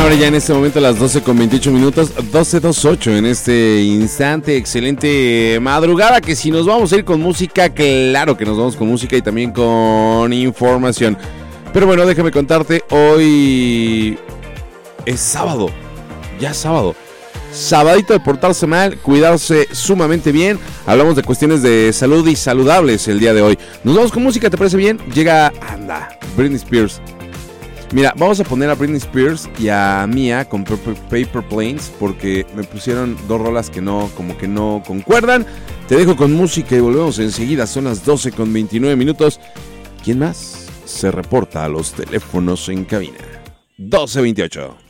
hora ya en este momento a las 12:28, 12:28 en este instante. Excelente madrugada, que si nos vamos a ir con música, claro que nos vamos con música y también con información. Pero bueno, déjame contarte, hoy es sábado, ya es sábado. Sabadito de portarse mal, cuidarse sumamente bien. Hablamos de cuestiones de salud y saludables el día de hoy. Nos vamos con música, ¿te parece bien? Llega, Britney Spears. Mira, vamos a poner a Britney Spears y a Mia con Paper Planes, porque me pusieron dos rolas que no concuerdan. Te dejo con música y volvemos enseguida. Son las 12:29. ¿Quién más se reporta a los teléfonos en cabina? 12:28.